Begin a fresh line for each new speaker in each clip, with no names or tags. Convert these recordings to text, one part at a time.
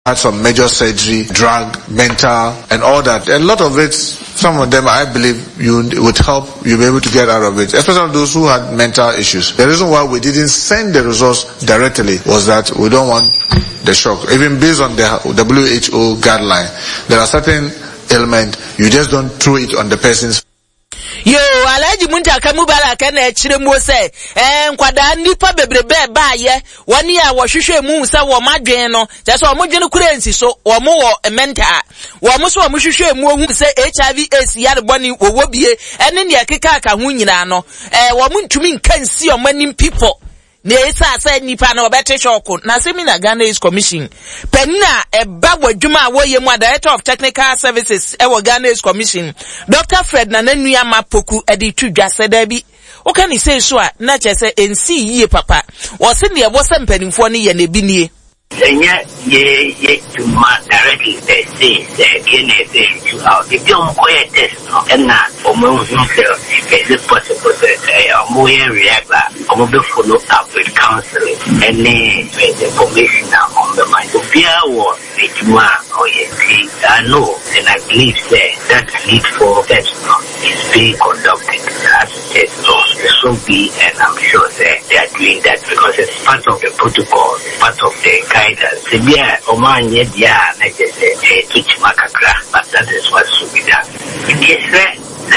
had some major surgery, drug, mental, and all that. A lot of it, some of them, I believe, would help you be able to get out of it, especially those who had mental issues. The reason why we didn't send the resource directly was that we don't want the shock. Even based on the WHO guideline, there are certain ailments, you just don't throw it on the person's.
Yo, Alaji Muntaka Mubala can actually say, Kwada nipa bebrebe ba ye, 1 year was shushe musa wa madreno, that's what Mujano currency so or more a mentor. Wamuswa Mushushe mu say HIV/AIDS yard bunny or wobie, and then ya kikaka hunyanano, Wamuntumin can see your many people. Nesa said nipa no better shoko na semina Ghana is commission penna e bawo dwuma woye mu director of technical services e wo Ghana is commission Dr. Fred na nanua mapoku e di tudwa sedabi o kan say so a na chese ensi yie papa wo se ne wo sempanimfo ne ye na bi nie
Senya ye to ma directly they say to out if you go test no and na omo is it possible that omo react omo be follow up with counseling and the information on the mind of fear was ejuma or I know and I believe that need for test is being conducted as it so be, and I'm sure they are doing that because it's part of the protocol, part of the guidance. Yeah, Oman yet teach makakra, but that is what should be done. Yes,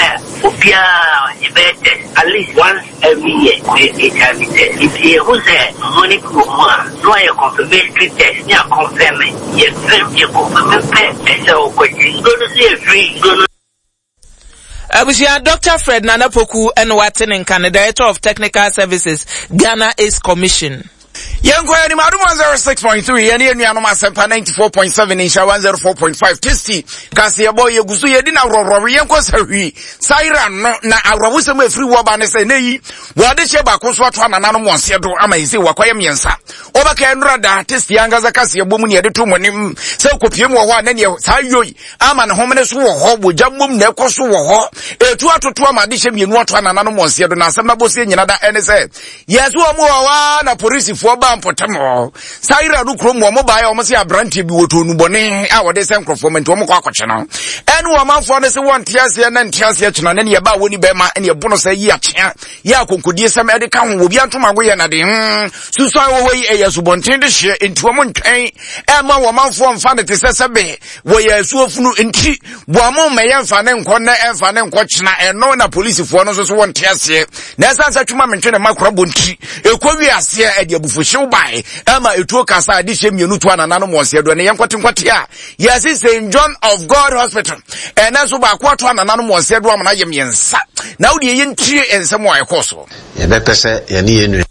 at least once every year HIV test. If you who's a money no I confirmatory test, you confirm it, you confirm it, so go to see a free
Abusia Dr. Fred Nanapoku and Watson in Canada, Director of Technical Services, Ghana is Commission.
Young Quay Madum 106.3 and Yanoma Sempa 94.7 in 104.5 Testy Cassia Boy Gusu Yedina Rorianko Sari Saira na Arawusame free wabanes and nei Wadesheba Koswatwan and Anamon Amazing Wakwayamiansa Oba Kenrada Testy Yangaza Cassia Bumuni the 2 monim so Copiemo one and you Sayo Aman Homenes War Jambum Nekosu War a 2 to 2 Madisham in what one and Anamon Siadona Samabosin Yada NSA Yes one a police for Potamo Saira Lucrum mobile almost a brandy to Nubone our descent from and Tomo channel and woman for the 1 Tias and Tias and any about Winnie Bema and your bonus a year Yakun could use some medical will be to my way and a day Susa away a subontended share into a mountain and my woman from Fanny Sabe where so flew in tea one may have fan and corner and fan and quachna and no na police for no 1 Tias here Nasa such a moment in a macrobunti a Korea here at your buffet by Emma Utoka side this year you to an anonymous here when young Quatia. Yes, it's St. John of God Hospital. And that's about quarter an anonymous said woman I am yensa. Now the in tree and somewhere also.
Yeah, better say any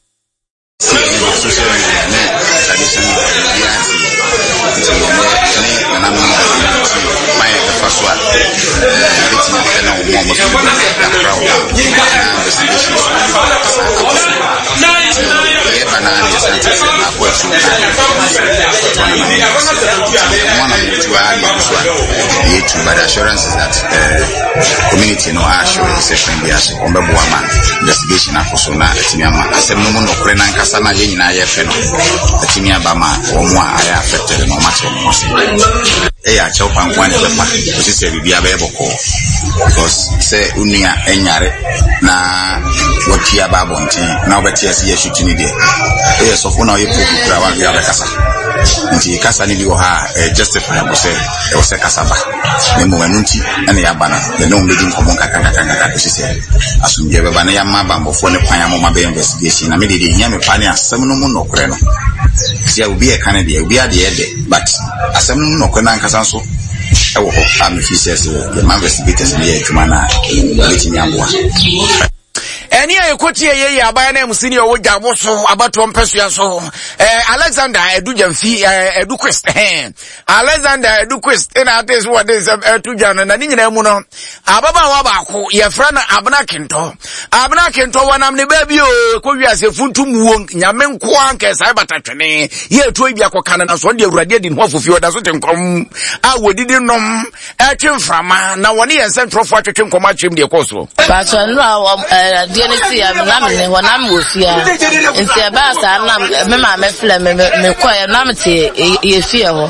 but assurance is that community no assure session be as on the woman investigation afosona etimiama asem no no kore na nkasa na ye nyina ye fe no etimiya ba ma omo aya affected no matter no say ya chew pan kwan de pa osi se bibia ba eboko because say unia enyare na wotia ba bontin na obeti ase ye shooting dey so for now you put kra wa bia ba kasa nti kasa ni bi wo ha justify am say e wo se kasa ba nemo wanunti ene ya bana the no medi nkomo kaka sisi asumje be bana ya mabambofo ne kwan amoma be investigation na me de nya me pane asem no mu nokore no sia obi e kan de obi ade ede but asem no nokore na nkasa nso e wo ho am officials the investigators ne ya twuma na letimi amboa Eni ayekoti ye abaya na musini owo jabo so abato mpesua so Alexander Edujamfi Eduquest Alexander Eduquest na ates what is Edujana na nyina mu no ababa wa baako ye fra na Abna Kento wanam ne ba bi o kowiase funtum wo nyame nko anka sai batatwene ye to bi akokana na so de awurade di ho fofi oda so tenkom a wodidi nom twemframa na woni ye central for twemkom atwem de koso
but no
see, I'm not when I'm with you. In Sabasa, me, my flam, me, quite a namity, you fear.